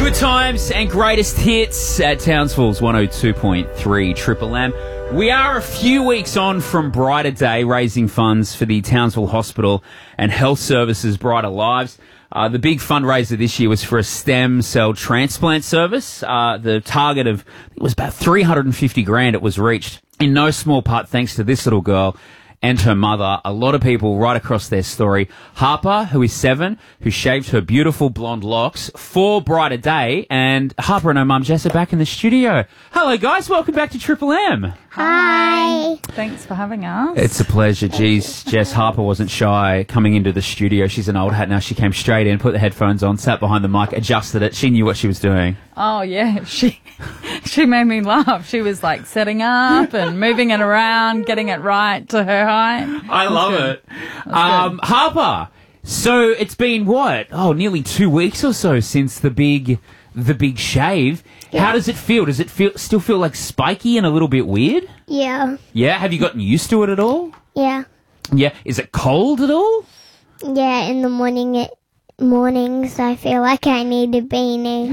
Good times and greatest hits at Townsville's 102.3 Triple M. We are a few weeks on from Brighter Day, raising funds for the Townsville Hospital and Health Services Brighter Lives. The big fundraiser this year was for a stem cell transplant service. The target of, it was about 350 grand it was reached, in no small part thanks to this little girl and her mother. A lot of people right across their story. Harper, who is 7, who shaved her beautiful blonde locks for Brighter Day, and Harper and her mum Jess are back in the studio. Hello guys, welcome back to Triple M. Hi. Thanks for having us. It's a pleasure. Geez, Jess, Harper wasn't shy coming into the studio. She's an old hat now. She came straight in, put the headphones on, sat behind the mic, adjusted it. She knew what she was doing. Oh yeah, she made me laugh. She was like setting up and moving it around, getting it right to her height. I love it. Harper, so it's been what? Oh, nearly 2 weeks or so since the big shave. Yeah. How does it feel? Does it still feel like spiky and a little bit weird? Yeah. Yeah? Have you gotten used to it at all? Yeah. Yeah. Is it cold at all? Yeah, in the mornings I feel like I need a beanie.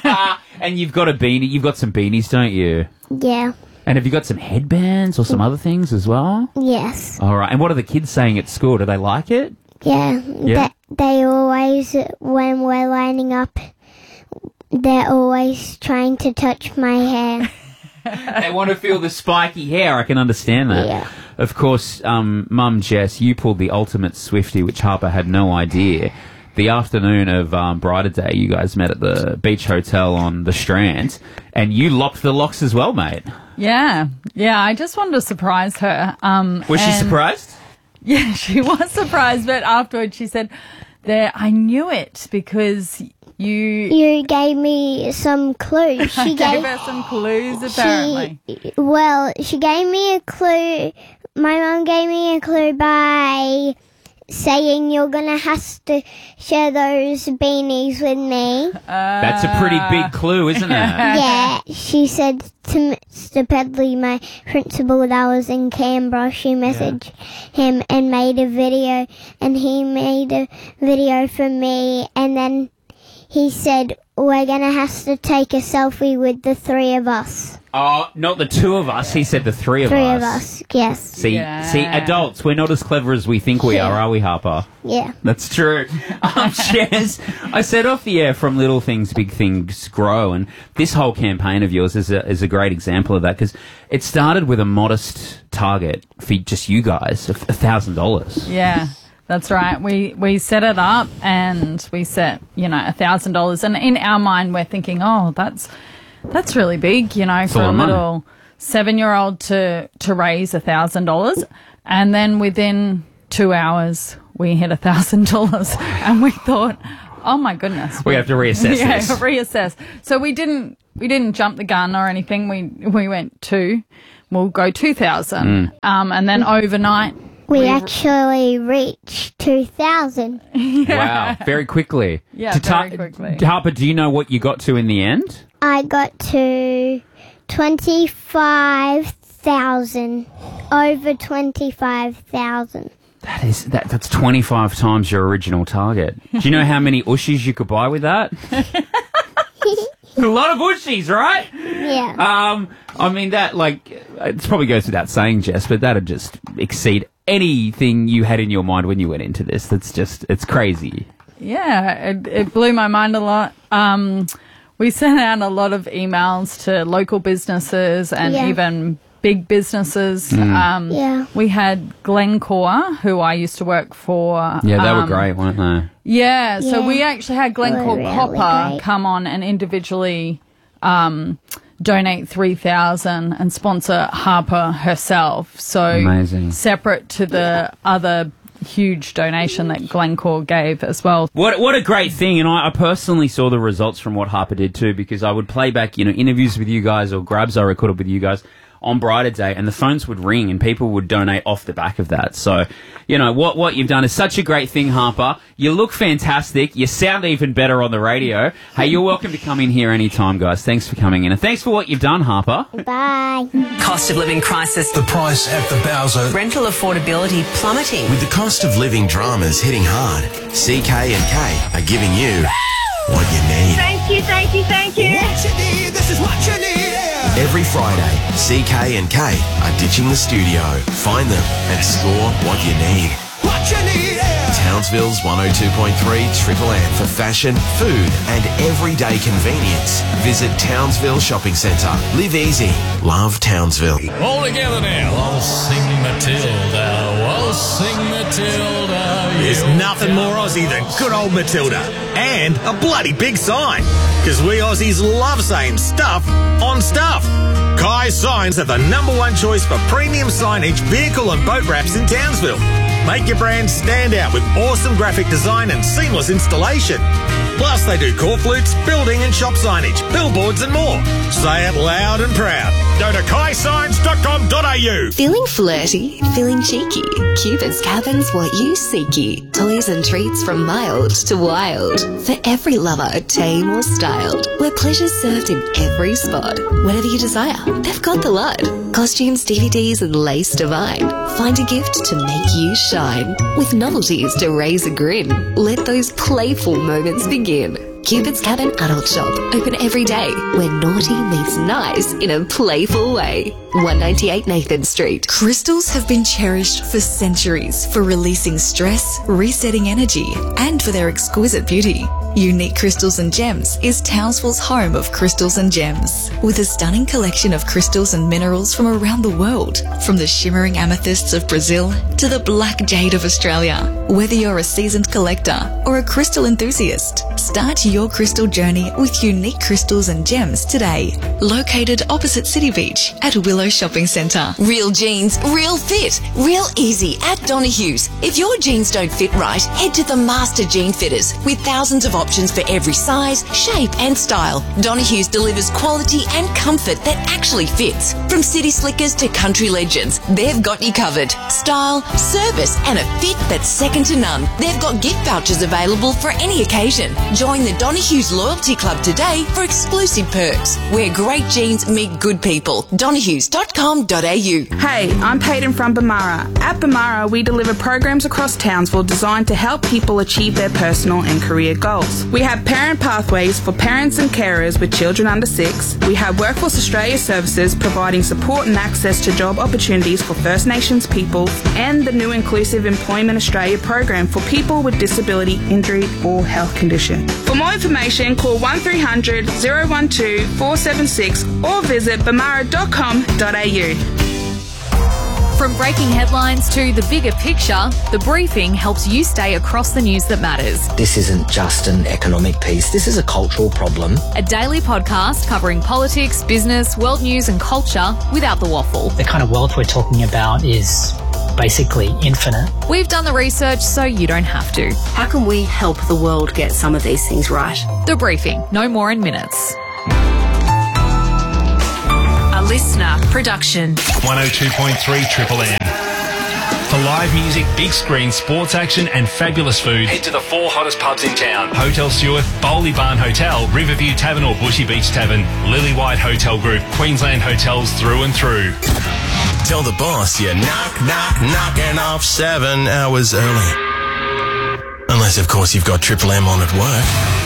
And you've got a beanie. You've got some beanies, don't you? Yeah. And have you got some headbands or some other things as well? Yes. All right. And what are the kids saying at school? Do they like it? Yeah. They always, when we're lining up, they're always trying to touch my hair. They want to feel the spiky hair. I can understand that. Yeah. Of course, Mum Jess, you pulled the ultimate Swiftie, which Harper had no idea. The afternoon of Brighter Day, you guys met at the beach hotel on the Strand, and you lopped the locks as well, mate. Yeah. I just wanted to surprise her. Was she surprised? Yeah, she was surprised, but afterwards she said, I knew it because You gave me some clues. She gave her some clues, apparently. She gave me a clue. My mum gave me a clue by saying you're going to have to share those beanies with me. That's a pretty big clue, isn't it? Yeah, she said to Mr. Pedley, my principal, that I was in Canberra. She messaged him and made a video, and he made a video for me, and then he said, we're going to have to take a selfie with the 3 of us. Oh, not the 2 of us. He said the 3 of us. 3 of us, yes. See, adults, we're not as clever as we think we are we, Harper? Yeah. That's true. Jess, I said off the air, from little things, big things grow, and this whole campaign of yours is a great example of that, because it started with a modest target for just you guys, of $1,000. Yeah. That's right. We set it up and we set, $1,000. And in our mind, we're thinking, oh, that's really big, for a little 7-year-old to raise $1,000. And then within 2 hours, we hit $1,000. And we thought, oh my goodness, we have to reassess this. Yeah, reassess. So we didn't jump the gun or anything. We went 2. We'll go 2,000. And then overnight, we actually reached 2,000. Wow, very quickly. Yeah, very quickly. Harper, do you know what you got to in the end? I got to 25,000. Over 25,000. That's 25 times your original target. Do you know how many ushies you could buy with that? A lot of ushies, right? Yeah. I mean, that, it probably goes without saying, Jess, but that'd just exceed anything you had in your mind when you went into this. It's crazy. Yeah, it blew my mind a lot. We sent out a lot of emails to local businesses and even big businesses. We had Glencore, who I used to work for. Yeah, they were great, weren't they? Yeah, so we actually had Glencore Copper come on and individually donate 3,000 and sponsor Harper herself. So amazing. Separate to the other huge donation that Glencore gave as well. What a great thing. And I personally saw the results from what Harper did too, because I would play back, interviews with you guys or grabs I recorded with you guys on Brighter Day, and the phones would ring and people would donate off the back of that. So, what you've done is such a great thing, Harper. You look fantastic. You sound even better on the radio. Hey, you're welcome to come in here anytime, guys. Thanks for coming in. And thanks for what you've done, Harper. Bye. Cost of living crisis. The price at the Bowser. Rental affordability plummeting. With the cost of living dramas hitting hard, CK and K are giving you what you need. Thank you. Friday, CK and K are ditching the studio. Find them and score what you need. What you need, Townsville's 102.3 Triple M for fashion, food and everyday convenience. Visit Townsville Shopping Centre. Live easy. Love Townsville. All together now. Waltz sing Matilda, waltz sing Matilda. There's nothing more Aussie than good old Matilda. And a bloody big sign. Because we Aussies love saying stuff on stuff. Kai Signs are the #1 choice for premium signage, vehicle and boat wraps in Townsville. Make your brand stand out with awesome graphic design and seamless installation. Plus, they do corflutes, building and shop signage, billboards and more. Say it loud and proud. Go to kaisigns.com.au. Feeling flirty? Feeling cheeky? Cupid's Cabin's what you seeky. Toys and treats from mild to wild. For every lover, tame or styled. Where pleasure's served in every spot. Whatever you desire, they've got the lot. Costumes, DVDs and lace divine. Find a gift to make you shine. With novelties to raise a grin. Let those playful moments begin. Cupid's Cabin Adult Shop. Open every day. Where naughty meets nice in a playful way. 198 Nathan Street. Crystals have been cherished for centuries for releasing stress, resetting energy, and for their exquisite beauty. Unique Crystals and Gems is Townsville's home of crystals and gems, with a stunning collection of crystals and minerals from around the world, from the shimmering amethysts of Brazil to the black jade of Australia. Whether you're a seasoned collector or a crystal enthusiast, start your crystal journey with Unique Crystals and Gems today. Located opposite City Beach at Willow Shopping Centre. Real jeans, real fit, real easy at Donahue's. If your jeans don't fit right, head to the Master Jean Fitters with thousands of options for every size, shape and style. Donahue's delivers quality and comfort that actually fits. From city slickers to country legends, they've got you covered. Style, service and a fit that's second to none. They've got gift vouchers available for any occasion. Join the Donahue's Loyalty Club today for exclusive perks. Where great jeans meet good people. Donahues.com.au. Hey, I'm Peyton from Bamara. At Bamara, we deliver programs across Townsville designed to help people achieve their personal and career goals. We have parent pathways for parents and carers with children under 6. We have Workforce Australia services providing support and access to job opportunities for First Nations peoples, and the new Inclusive Employment Australia program for people with disability, injury or health condition. For more information, call 1300 012 476 or visit bamara.com.au. From breaking headlines to the bigger picture, The Briefing helps you stay across the news that matters. This isn't just an economic piece, this is a cultural problem. A daily podcast covering politics, business, world news and culture without the waffle. The kind of wealth we're talking about is basically infinite. We've done the research so you don't have to. How can we help the world get some of these things right? The Briefing, no more in minutes. Listener production. 102.3 Triple M. For live music, big screen, sports action and fabulous food, head to the 4 hottest pubs in town. Hotel Stewart, Bowley Barn Hotel, Riverview Tavern or Bushy Beach Tavern, Lily White Hotel Group, Queensland hotels through and through. Tell the boss you're knocking off 7 hours early. Unless, of course, you've got Triple M on at work.